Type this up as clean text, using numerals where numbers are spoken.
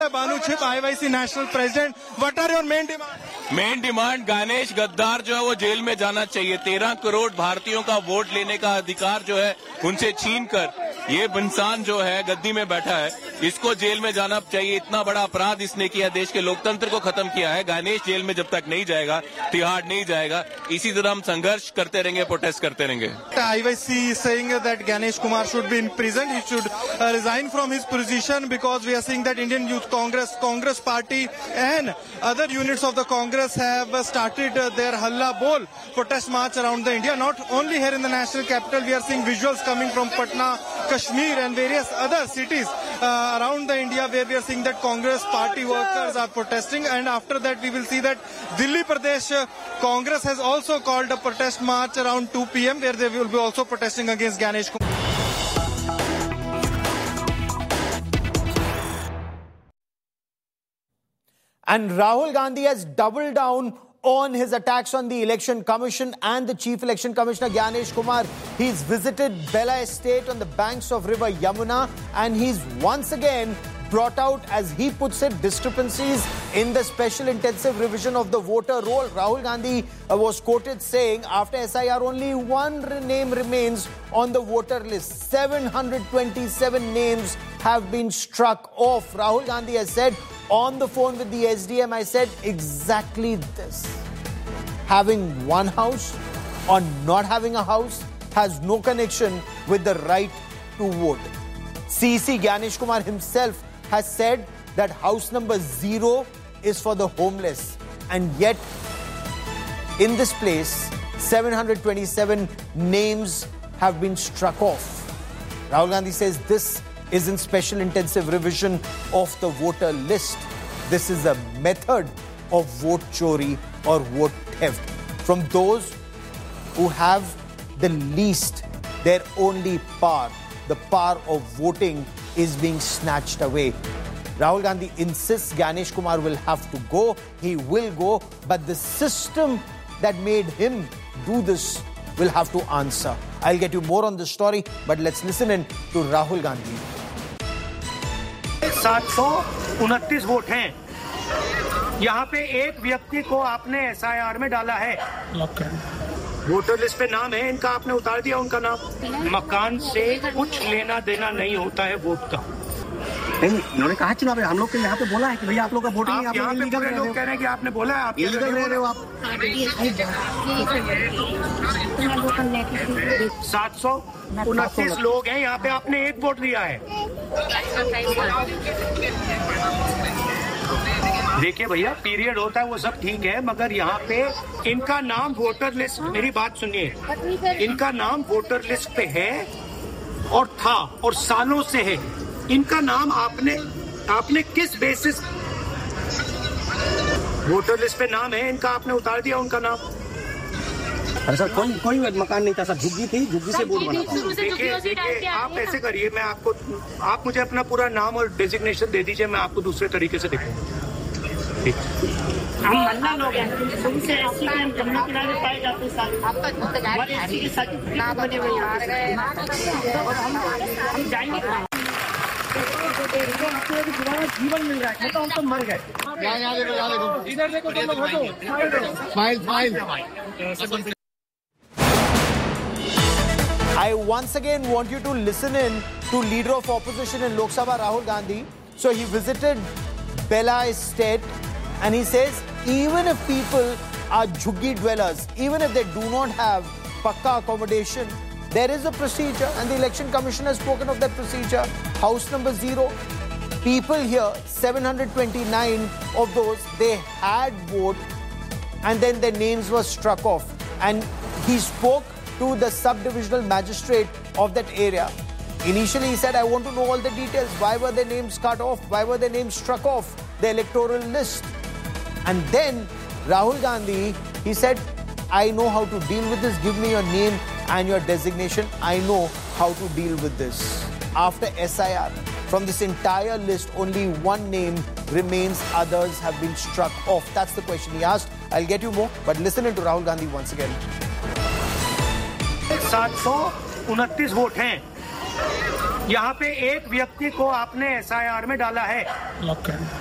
Banu Chip, IYC National President, what are your main demands? Main demand Ganesh गद्दार जो है वो जेल में जाना चाहिए। 13 करोड़ भारतीयों का वोट लेने का अधिकार जो है उनसे छीन कर ये इंसान जो है गद्दी में बैठा है, इसको जेल में जाना चाहिए। इतना बड़ा अपराध इसने किया, देश के लोकतंत्र को खत्म किया है। गणेश जेल में जब तक नहीं जाएगा, तिहाड़ नहीं जाएगा, इसी तरह हम संघर्ष करते रहेंगे, प्रोटेस्ट करते रहेंगे। IYC is saying that Ganesh Kumar should be in prison. He should resign from his position because we are seeing that Indian Youth Congress Party and other units of the Congress have started their Halla Bol protest march around the India. Not only here in the national capital, we are seeing visuals coming from Patna, Kashmir and various other cities around the India where we are seeing that Congress Party workers are protesting, and after that we will see that Delhi Pradesh Congress has also called a protest march around 2 p.m. where they will be also protesting against Ganesh Kumar. And Rahul Gandhi has doubled down on his attacks on the Election Commission and the Chief Election Commissioner Ganesh Kumar. He's visited Bela Estate on the banks of River Yamuna, and he's once again brought out, as he puts it, discrepancies in the special intensive revision of the voter roll. Rahul Gandhi was quoted saying, after SIR, only one name remains on the voter list. 727 names have been struck off. Rahul Gandhi has said, on the phone with the SDM, I said exactly this. Having one house or not having a house has no connection with the right to vote. CC Ganesh Kumar himself has said that house number 0 is for the homeless. And yet, in this place, 727 names have been struck off. Rahul Gandhi says this is in special intensive revision of the voter list. This is a method of vote chori or vote theft from those who have the least. Their only power, the power of voting, is being snatched away. Rahul Gandhi insists Ganesh Kumar will have to go. He will go, but the system that made him do this will have to answer. I'll get you more on this story, but let's listen in to Rahul Gandhi. 729 vote हैं। यहाँ पे एक व्यक्ति को आपने SIR में डाला है। वोटर लिस्ट पे नाम है, इनका आपने उतार दिया उनका नाम। मकान से कुछ लेना देना नहीं होता है वोट का। नहीं, उन्होंने कहा चुनाव में हम लोग के यहाँ पे बोला है कि भैया आप लोग का वोटिंग आप यहाँ पे पूरे लोग कह रहे हैं कि आपने बोला है, आप इलीगल रह रहे हो आप। 729 लोग हैं यहाँ पे, आपने एक वोट दिया है। देखिए भैया, पीरियड होता है वो सब ठीक है, मगर यहाँ पे इनका नाम वोटर लिस्ट, मेरी बात सुनिए, इनका नाम वोटर लिस्ट पे है और था और सालों से है। इनका नाम आपने किस बेसिस, वोटर लिस्ट पे नाम है, इनका आपने उतार दिया उनका नाम। अरे सर, कोई मकान नहीं था सर, झुग्गी थी, झुग्गी से बोर्ड बना था। देखिए आप ऐसे करिए, मैं आपको, आप मुझे अपना पूरा नाम और डेजिग्नेशन दे दीजिए, मैं आपको दूसरे तरीके से दिखाऊंगा। हम मल्ला लोग हैं, उनसे जमुना किनारे पाए जाते हम जाएंगे जीवन मिल रहा है, मतलब हम तो मर गए। इधर देखो तुम लोग, file. I once again want you to listen in to Leader of Opposition in Lok Sabha, Rahul Gandhi. So he visited Bela Estate and he says even if people are jhuggi dwellers, even if they do not have pakka accommodation, there is a procedure and the Election Commission has spoken of that procedure. House number 0, people here, 729 of those, they had vote and then their names were struck off. And he spoke to the sub-divisional magistrate of that area. Initially he said, I want to know all the details. Why were their names cut off? Why were their names struck off the electoral list? And then Rahul Gandhi, he said, I know how to deal with this. Give me your name and your designation. I know how to deal with this. After SIR, from this entire list, only one name remains. Others have been struck off. That's the question he asked. I'll get you more, but listen in to Rahul Gandhi once again. 729 vote हैं। यहाँ पे एक व्यक्ति को आपने SIR में डाला है।